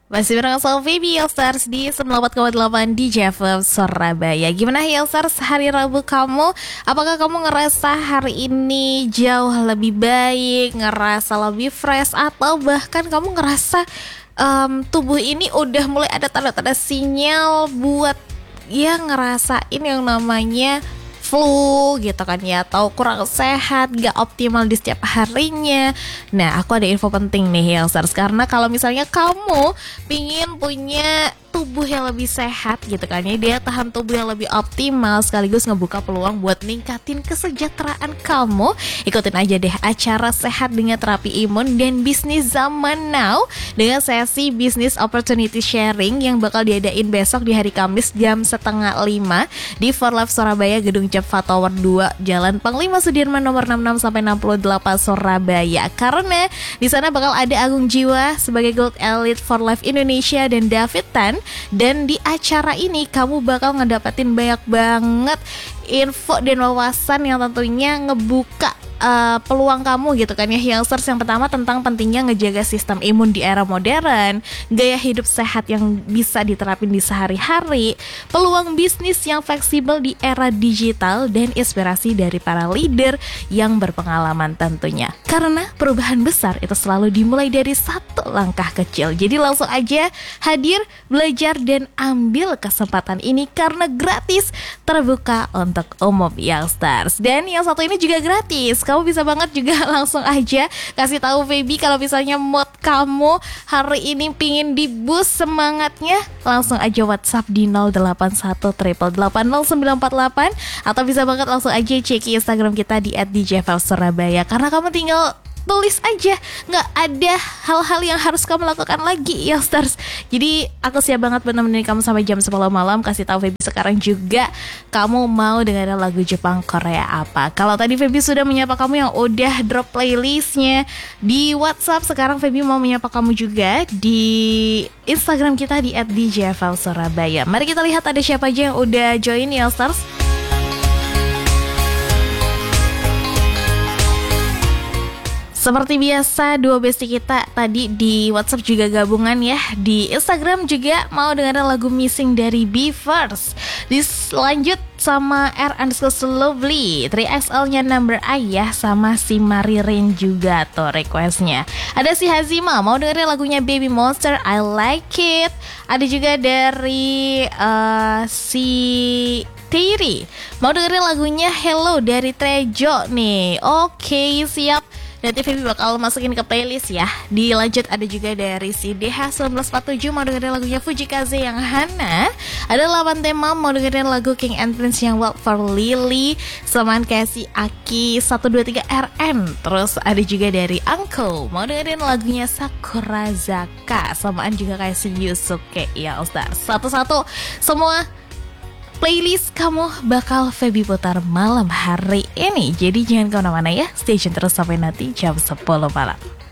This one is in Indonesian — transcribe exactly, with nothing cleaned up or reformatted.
Masih bareng sama Baby Yelstars di sembilan puluh empat koma delapan di J F M Surabaya. Gimana Yelstars hari Rabu kamu? Apakah kamu ngerasa hari ini jauh lebih baik, ngerasa lebih fresh, atau bahkan kamu ngerasa um, tubuh ini udah mulai ada tanda-tanda sinyal buat ya ngerasain yang namanya flu gitu kan ya, atau kurang sehat, gak optimal di setiap harinya. Nah, aku ada info penting nih Yelstars, karena kalau misalnya kamu pingin punya tubuh yang lebih sehat gitu kan ya, dia tahan tubuh yang lebih optimal sekaligus ngebuka peluang buat ningkatin kesejahteraan kamu, ikutin aja deh acara Sehat dengan Terapi Imun dan Bisnis Zaman Now dengan sesi Business Opportunity Sharing yang bakal diadain besok di hari Kamis jam setengah lima di For Life Surabaya, Gedung Cepfa Tower dua, Jalan Panglima Sudirman nomor enam puluh enam sampai enam puluh delapan Surabaya. Karena di sana bakal ada Agung Jiwa sebagai Gold Elite For Life Indonesia dan David Tan. Dan di acara ini kamu bakal ngedapetin banyak banget info dan wawasan yang tentunya ngebuka uh, peluang kamu gitu kan ya Youngsters. Yang pertama tentang pentingnya ngejaga sistem imun di era modern, gaya hidup sehat yang bisa diterapin di sehari-hari, peluang bisnis yang fleksibel di era digital, dan inspirasi dari para leader yang berpengalaman tentunya. Karena perubahan besar itu selalu dimulai dari satu langkah kecil. Jadi langsung aja hadir, belajar, dan ambil kesempatan ini karena gratis, terbuka untuk umum Youngsters. Dan yang satu ini juga gratis. Kamu bisa banget juga langsung aja kasih tahu Baby kalau misalnya mood kamu hari ini pingin di boost semangatnya, langsung aja WhatsApp di nol delapan satu delapan delapan nol sembilan empat delapan, atau bisa banget langsung aja cek Instagram kita di et d j f l surabaya. Karena kamu tinggal tulis aja, nggak ada hal-hal yang harus kamu lakukan lagi ya Stars. Jadi aku siap banget menemani kamu sampai jam sepuluh malam. Kasih tahu Feby sekarang juga kamu mau dengerin lagu Jepang, Korea apa. Kalau tadi Feby sudah menyapa kamu yang udah drop playlistnya di WhatsApp, sekarang Feby mau menyapa kamu juga di Instagram kita di et d j f l surabaya. Mari kita lihat ada siapa aja yang udah join ya Stars. Seperti biasa, dua bestie kita tadi di WhatsApp juga gabungan ya. Di Instagram juga mau dengerin lagu Missing dari BE:FIRST. Dilanjut sama R underscore Lovely, tiga X L-nya Number Ayah, sama si Maririn juga tuh requestnya. Ada si Hazima mau dengerin lagunya Baby Monster, I Like It. Ada juga dari uh, si Tiri mau dengerin lagunya Hello dari Trejo nih. Oke, siap. Nanti Feby bakal masukin ke playlist ya. Dilanjut ada juga dari si D H seribu sembilan ratus empat puluh tujuh mau dengerin lagunya Fujikaze yang Hana. Ada delapan tema mau dengerin lagu King and Prince yang Walk for Lily. Samaan kayak si Aki satu dua tiga R N. Terus ada juga dari Uncle mau dengerin lagunya Sakura Zaka. Samaan juga kayak si Yusuke ya Ustaz. Satu-satu semua playlist kamu bakal Feby putar malam hari ini. Jadi jangan kemana-mana ya, stay tune terus sampai nanti jam sepuluh malam.